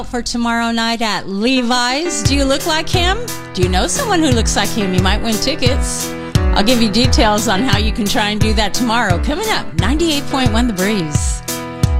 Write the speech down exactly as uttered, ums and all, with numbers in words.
For tomorrow night at Levi's. Do you look like him? Do you know someone who looks like him? You might win tickets. I'll give you details on how you can try and do that tomorrow. Coming up, ninety-eight point one The Breeze.